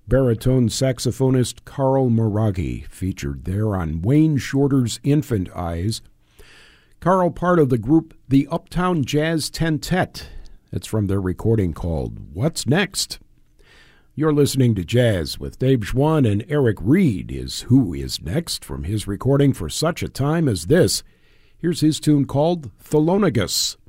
baritone saxophonist Carl Maraghi, featured there on Wayne Shorter's Infant Eyes. Carl, part of the group The Uptown Jazz Tentet. It's from their recording called What's Next? You're listening to Jazz with Dave Schwann, and Eric Reed is Who Is Next from his recording For Such a Time as This. Here's his tune called Thelonious.